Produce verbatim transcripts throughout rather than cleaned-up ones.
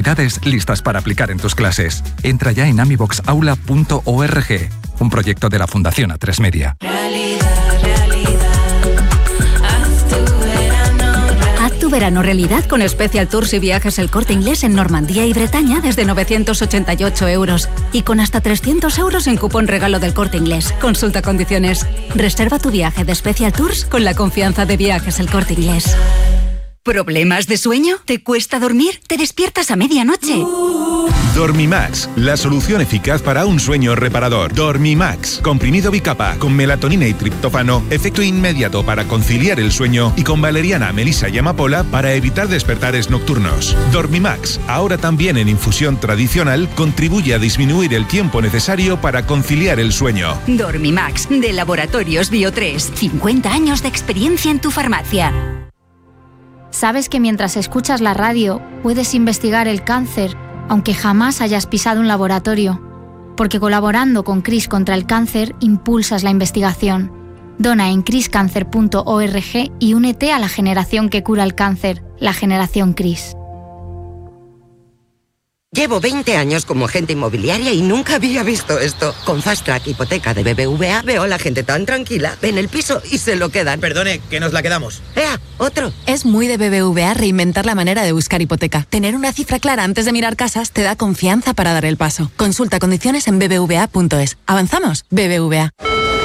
habilidades listas para aplicar en tus clases. Entra ya en amibox aula punto org, un proyecto de la Fundación A tres Media. Haz tu verano realidad con Special Tours y Viajes El Corte Inglés en Normandía y Bretaña desde novecientos ochenta y ocho euros y con hasta trescientos euros en cupón regalo del Corte Inglés. Consulta condiciones. Reserva tu viaje de Special Tours con la confianza de Viajes El Corte Inglés. ¿Problemas de sueño? ¿Te cuesta dormir? ¿Te despiertas a medianoche? Dormimax, la solución eficaz para un sueño reparador. Dormimax, comprimido bicapa con melatonina y triptófano, efecto inmediato para conciliar el sueño y con valeriana, melisa y amapola para evitar despertares nocturnos. Dormimax, ahora también en infusión tradicional, contribuye a disminuir el tiempo necesario para conciliar el sueño. Dormimax, de Laboratorios Bio tres. cincuenta años de experiencia en tu farmacia. ¿Sabes que mientras escuchas la radio puedes investigar el cáncer, aunque jamás hayas pisado un laboratorio? Porque colaborando con CRIS contra el cáncer, impulsas la investigación. Dona en cris cáncer punto org y únete a la generación que cura el cáncer, la generación CRIS. Llevo veinte años como agente inmobiliaria y nunca había visto esto. Con Fast Track Hipoteca de B B V A veo a la gente tan tranquila, ven el piso y se lo quedan. Perdone, que nos la quedamos. ¡Ea! ¡Otro! Es muy de B B V A reinventar la manera de buscar hipoteca. Tener una cifra clara antes de mirar casas te da confianza para dar el paso. Consulta condiciones en b b v a punto es. ¿Avanzamos? B B V A.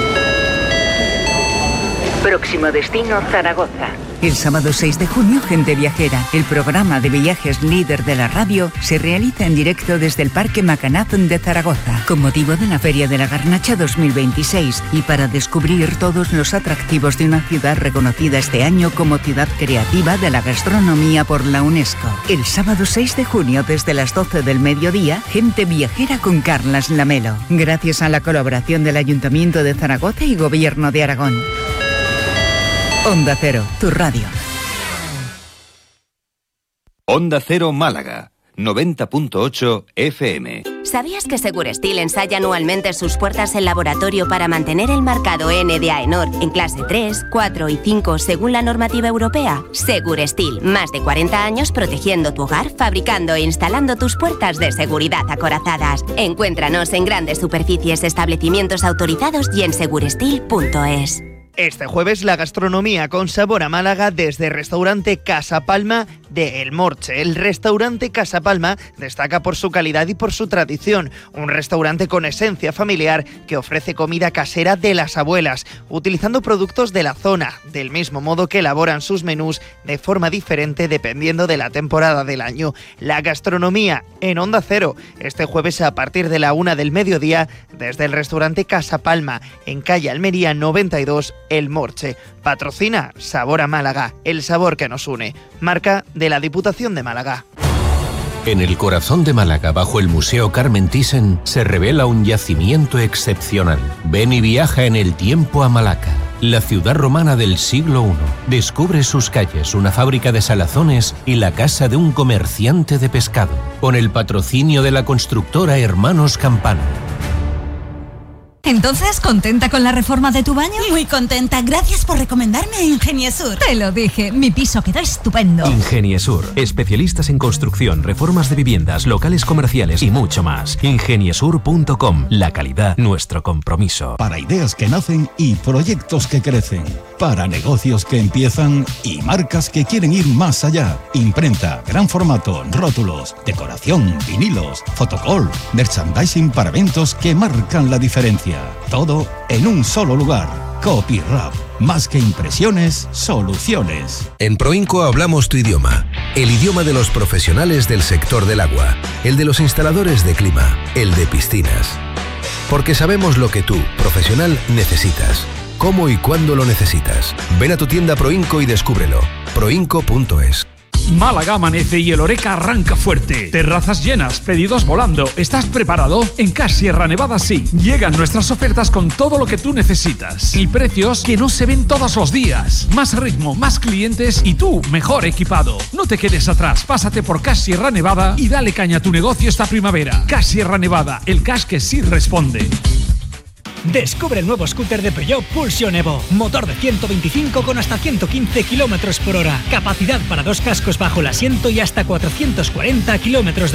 Próximo destino, Zaragoza. El sábado seis de junio, Gente Viajera, el programa de viajes líder de la radio, se realiza en directo desde el Parque Macanaz de Zaragoza, con motivo de la Feria de la Garnacha dos mil veintiséis y para descubrir todos los atractivos de una ciudad reconocida este año como ciudad creativa de la gastronomía por la UNESCO. El sábado seis de junio, desde las doce del mediodía, Gente Viajera con Carlas Lamelo, gracias a la colaboración del Ayuntamiento de Zaragoza y Gobierno de Aragón. Onda Cero, tu radio. Onda Cero Málaga, noventa punto ocho F M. ¿Sabías que Segurestil ensaya anualmente sus puertas en laboratorio para mantener el marcado N de AENOR en clase tres, cuatro y cinco según la normativa europea? Segurestil, más de cuarenta años protegiendo tu hogar, fabricando e instalando tus puertas de seguridad acorazadas. Encuéntranos en grandes superficies, establecimientos autorizados y en segurestil punto es. Este jueves la gastronomía con sabor a Málaga desde Restaurante Casa Palma de El Morche. El restaurante Casa Palma destaca por su calidad y por su tradición. Un restaurante con esencia familiar que ofrece comida casera de las abuelas, utilizando productos de la zona, del mismo modo que elaboran sus menús de forma diferente dependiendo de la temporada del año. La gastronomía en Onda Cero, este jueves a partir de la una del mediodía desde el restaurante Casa Palma, en calle Almería noventa y dos, El Morche. Patrocina Sabor a Málaga, el sabor que nos une. Marca de la Diputación de Málaga. En el corazón de Málaga, bajo el Museo Carmen Thyssen, se revela un yacimiento excepcional. Ven y viaja en el tiempo a Malaca, la ciudad romana del siglo primero. Descubre sus calles, una fábrica de salazones y la casa de un comerciante de pescado. Con el patrocinio de la constructora Hermanos Campano. Entonces, ¿contenta con la reforma de tu baño? Muy contenta, gracias por recomendarme a Ingeniesur. Te lo dije, mi piso quedó estupendo. Ingeniesur, especialistas en construcción, reformas de viviendas, locales comerciales y mucho más. Ingeniesur punto com, la calidad, nuestro compromiso. Para ideas que nacen y proyectos que crecen. Para negocios que empiezan y marcas que quieren ir más allá. Imprenta, gran formato, rótulos, decoración, vinilos, fotocall, merchandising para eventos que marcan la diferencia. Todo en un solo lugar. Copyrap. Más que impresiones, soluciones. En Proinco hablamos tu idioma. El idioma de los profesionales del sector del agua. El de los instaladores de clima. El de piscinas. Porque sabemos lo que tú, profesional, necesitas. Cómo y cuándo lo necesitas. Ven a tu tienda Proinco y descúbrelo. proinco punto es. Málaga amanece y el Oreca arranca fuerte. Terrazas llenas, pedidos volando. ¿Estás preparado? En Cash Sierra Nevada sí. Llegan nuestras ofertas con todo lo que tú necesitas. Y precios que no se ven todos los días. Más ritmo, más clientes y tú mejor equipado. No te quedes atrás. Pásate por Cash Sierra Nevada y dale caña a tu negocio esta primavera. Cash Sierra Nevada, el cash que sí responde. Descubre el nuevo scooter de Peugeot Pulsion Evo. Motor de ciento veinticinco con hasta ciento quince kilómetros por hora. Capacidad para dos cascos bajo el asiento y hasta cuatrocientos cuarenta kilómetros de